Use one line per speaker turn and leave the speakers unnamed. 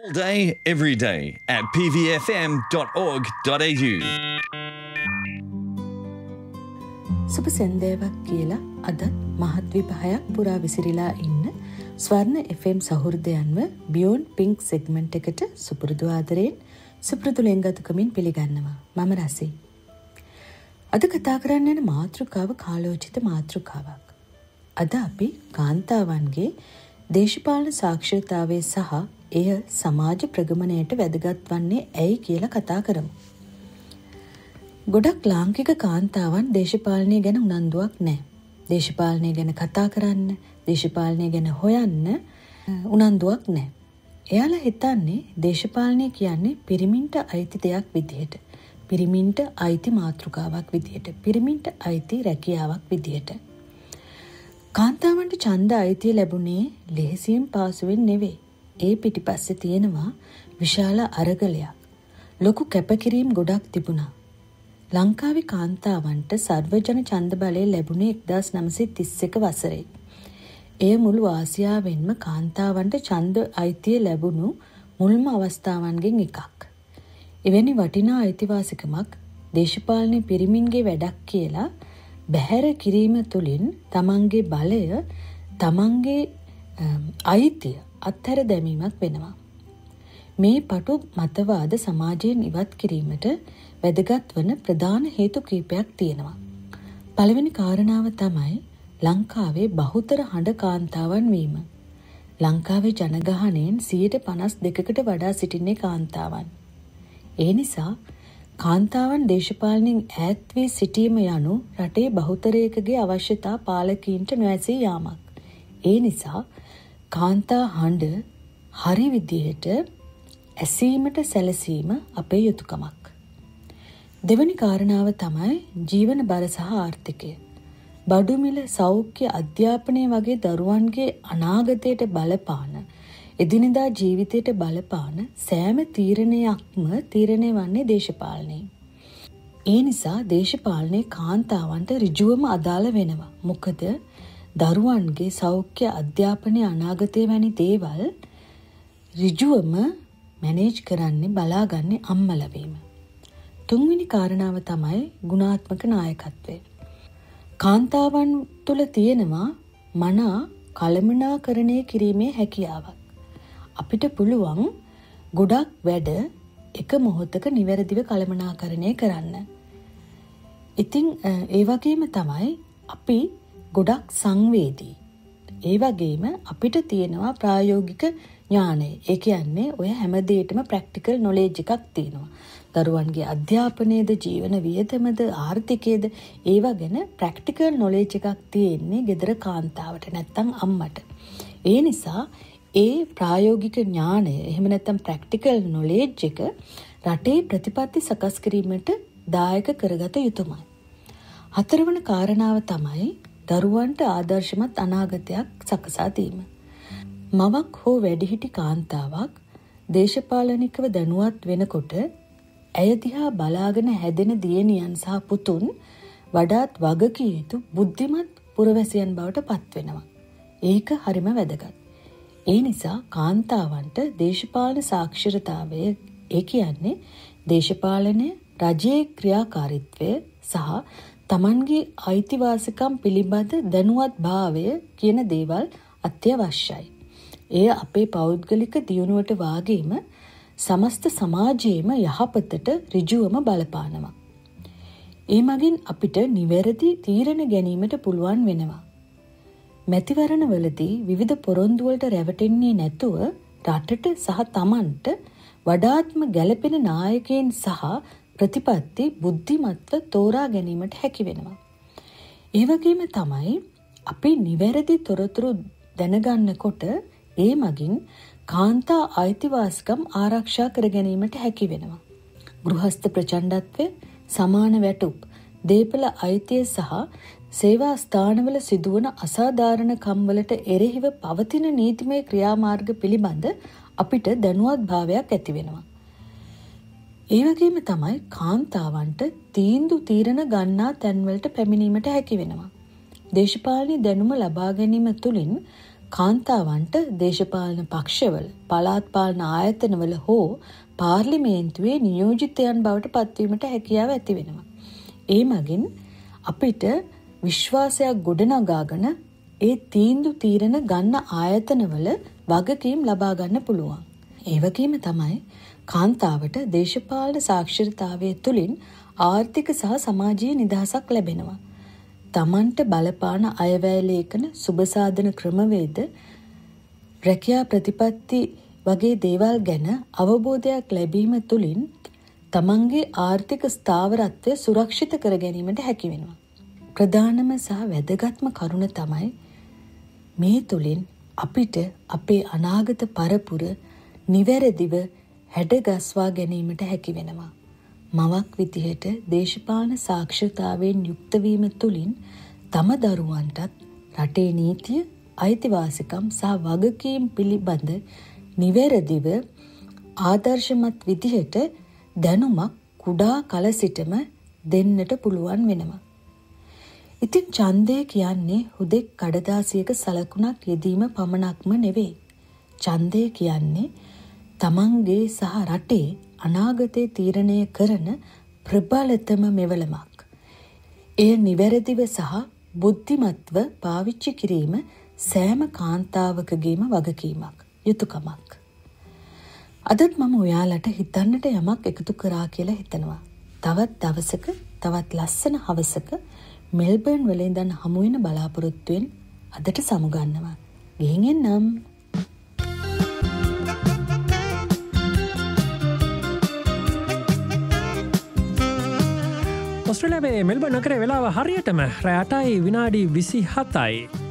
All day, every day at pvfm.org.au.
සුබ සන්දේවක් කියලා අදත් මහත් විභායක් පුරා විසිරීලා ඉන්න ස්වර්ණ FM සහෘදයන්ව Beyond Pink segment එකට සුපුරුදු ආදරයෙන් සුපුරුදු ලෙන්ගතුකමින් පිළිගන්නවා. මම රසී. අද කතා කරන්න යන මාතෘකාව කාලෝචිත මාතෘකාවක්. අද අපි කාන්තාවන්ගේ දේශපාලන සාක්ෂරතාවය සහ එය සමාජ ප්‍රගමනයට වැදගත් වන්නේ ඇයි කියලා කතා කරමු. ගොඩක් ලාංකික කාන්තාවන් දේශපාලනය ගැන උනන්දුවක් නැහැ. දේශපාලනය ගැන කතා කරන්න, දේශපාලනය ගැන හොයන්න උනන්දුවක් නැහැ. එයාලා හිතන්නේ දේශපාලනය කියන්නේ පිරිමින්ට අයිති දෙයක් විදිහට, පිරිමින්ට අයිති මාතෘකාවක් විදිහට, පිරිමින්ට අයිති රැකියාවක් විදිහට. කාන්තාවන්ට ඡන්ද අයිතිය ලැබුණේ ලෙහෙසියෙන් පාසුවෙන් නෙවෙයි. ඒ පිටිපස්සේ තියෙනවා විශාල අරගලයක්. ලොකු කැපකිරීම් ගොඩක් තිබුණා. ලංකාවේ කාන්තාවන්ට සර්වජන ඡන්ද බලය ලැබුණේ 1931 වසරේ. එය මුළු ආසියාවෙන්ම කාන්තාවන්ට ඡන්ද අයිතිය ලැබුණු මුල්ම අවස්ථාවන්ගෙන් එකක්. එවැනි වටිනා අයිතිවාසිකමක් දේශපාලන පිරිමින්ගේ වැඩක් කියලා බැහැර කිරීම තුළින් තමන්ගේ බලය, තමන්ගේ අයිතිය අත්හැර දැමීමක් වෙනවා. මේ පටු මතවාද සමාජයෙන් ඉවත් කිරීමට වැදගත් වන ප්‍රධාන හේතු කිහිපයක් තියෙනවා. පළවෙනි කාරණාව තමයි ලංකාවේ බහුතර හඬ කාන්තාවන් වීම. ලංකාවේ ජනගහනයෙන් 52%කට වඩා සිටින්නේ කාන්තාවන්. ඒ නිසා කාන්තාවන් දේශපාලනයෙන් ඈත් වී සිටීම යනු රටේ බහුතරයකගේ අවශ්‍යතා පාලකීන්ට නොඇසී යාමක්. ඒ නිසා කාන්තා හඬ හරි විදිහට ඇසීමට සැලසීම අපේ යුතුයකමක්. දෙවැනි කාරණාව තමයි ජීවන බර සහ ආර්ථිකය. බඩු මිල, සෞඛ්‍ය, අධ්‍යාපනය වගේ දරුවන්ගේ අනාගතයට බලපාන, එදිනෙදා ජීවිතයට බලපාන සෑම තීරණයක්ම තීරණය වන්නේ දේශපාලනයෙන්. ඒ නිසා දේශපාලනයේ කාන්තාවන්ට ඍජුවම අදාළ වෙනවා. මොකද දරුවන්ගේ සෞඛ්‍ය, අධ්‍යාපනය, අනාගතය වැනි දේවල් ඍජුවම මැනේජ් කරන්නේ, බලාගන්නේ අම්මලා වීම. තුන්වෙනි කාරණාව තමයි ගුණාත්මක නායකත්වය. කාන්තාවන් තුළ තියෙනවා මනා කළමනාකරණය කිරීමේ හැකියාවක්. අපිට පුළුවන් ගොඩක් වැඩ එක මොහොතක නිවැරදිව කළමනාකරණය කරන්න. ඉතින් ඒ වගේම තමයි අපි ගොඩක් සංවේදී. ඒ වගේම අපිට තියෙනවා ප්‍රායෝගික ඥානය. ඒ කියන්නේ ඔය හැම දෙයකටම ප්‍රැක්ටිකල් නොලෙජ් එකක් තියෙනවා. දරුවන්ගේ අධ්‍යාපනයේද, ජීවන වියදමද, ආර්ථිකයේද ඒවා ගැන ප්‍රැක්ටිකල් නොලෙජ් එකක් තියෙන්නේ ගෙදර කාන්තාවට නැත්තම් අම්මට. ඒ නිසා ඒ ප්‍රායෝගික ඥානය, එහෙම නැත්තම් ප්‍රැක්ටිකල් නොලෙජ් එක රටේ ප්‍රතිපත්ති සකස් කිරීමට දායක කරගත යුතුමයි. හතරවන කාරණාව තමයි දරුවන්ට ආදර්ශමත් අනාගතයක් සකසා දීම. මවක් හෝ වැඩිහිටි කාන්තාවක් දේශපාලනිකව දැනුවත් වෙනකොට ඇය දිහා බලාගෙන හැදෙන දියණියන් සහ පුතුන් වඩාත් වගකිය යුතු බුද්ධිමත් පුරවැසියන් බවට පත් වෙනවා. ඒක හරිම වැදගත්. ඒ නිසා කාන්තාවන්ට දේශපාලන සාක්ෂරතාවය, ඒ කියන්නේ දේශපාලනය, රජයේ ක්‍රියාකාරීත්වය සහ තමන්ගේ අයිතිවාසිකම් පිළිබඳ දැනුවත් භාවය කියන දේවල් අත්‍යවශ්‍යයි. එය අපේ පෞද්ගලික දියුණුවට වාගේම සමස්ත සමාජයේම යහපතට ඍජුවම බලපානවා. ඒ මගින් අපිට නිවැරදි තීරණ ගැනීමට පුළුවන් වෙනවා. මැතිවරණවලදී විවිධ පොරොන්දු වලට රැවටෙන්නේ නැතුව රටට සහ තමන්ට වඩාත්ම ගැළපෙන නායකයන් සහ ප්‍රතිපත්ති බුද්ධිමත්ව තෝරා ගැනීමට හැකි වෙනවා. ඒ වගේම තමයි අපි නිවැරදි තොරතුරු දැනගන්නකොට ඒ මගින් කාන්තා අයිතිවාසිකම් ආරක්ෂා කර ගැනීමට හැකි වෙනවා. ගෘහස්ත ප්‍රචණ්ඩත්වය, සමාන වැටුප්, දේපල අයිතිය සහ සේවා ස්ථානවල සිදුවන අසාධාරණ කම්වලට එරෙහිව පවතින නීතිමය ක්‍රියාමාර්ග පිළිබඳ අපිට දැනුවත් භාවයක් ඇති වෙනවා. ඒ වගේම තමයි කාන්තාවන්ට තීරණ ගන්නා තැන්වලට පැමිණීමට හැකි වෙනවා. දේශපාලන දැනුම ලබා ගැනීම තුළින් කාන්තාවන්ට දේශපාලන පක්ෂවල, පළාත් පාලන ආයතනවල හෝ පාර්ලිමේන්තුවේ නියෝජිතයන් බවට පත්වීමට හැකියාව ඇති වෙනවා. ඒ මගින් අපිට විශ්වාසයක් ගොඩනගාගෙන ඒ තීන්දුව තීරණ ගන්න ආයතනවල වගකීම් ලබා ගන්න පුළුවන්. ඒ වගේම තමයි කාන්තාවට දේශපාලන සාක්ෂරතාවය තුළින් ආර්ථික සහ සමාජීය නිදහසක් ලැබෙනවා. තමන්ට බලපාන අයවැය ලේඛන, සුබසාධන ක්‍රමවේද, රැකියා ප්‍රතිපත්ති වගේ දේවල් ගැන අවබෝධයක් ලැබීම තුළින් තමන්ගේ ආර්ථික ස්ථාවරත්වය සුරක්ෂිත කර ගැනීමට හැකි වෙනවා. ප්‍රධානම සහ වැදගත්ම කරුණ තමයි මේ තුළින් අපිට අපේ අනාගත පරපුර නිවැරදිව හැඩගස්වා ගැනීමට හැකි වෙනවා. මවක් විදිහට දේශපාලන සාක්ෂරතාවයෙන් යුක්ත වීම තුළින් තම දරුවන්ටත් රටේ නීතිය, අයිතිවාසිකම් සහ වගකීම් පිළිබඳ නිවැරදිව ආදර්ශමත් විදිහට දැනුමක් කුඩා කල සිටම දෙන්නට පුළුවන් වෙනවා. ඉතින් ඡන්දය කියන්නේ හුදෙක් කඩදාසියක සලකුණක් යෙදීම පමණක්ම නෙවෙයි. ඡන්දය කියන්නේ තමන්ගේ සහ රටේ අනාගතය තීරණය කරන ප්‍රබලතම මෙවලමක්. එය නිවැරදිව සහ බුද්ධිමත්ව පාවිච්චි කිරීම සෑම කාන්තාවකගේම වගකීමක්, යුතුයකමක්. අදත් මම ඔයාලට හිතන්නට යමක් එකතු කරා කියලා හිතනවා. තවත් දවසක, තවත් ලස්සන හවසක මෙල්බර්න් වල ඉඳන් හමු වෙන බලාපොරොත්තුවෙන් අදට සමුගන්නවා. ගිහින් එන්නම්.
ඔස්ට්‍රේලියාවේ මෙල්බර්න් නගරේ වෙලාව හරියටම රෑ 8යි විනාඩි 27යි.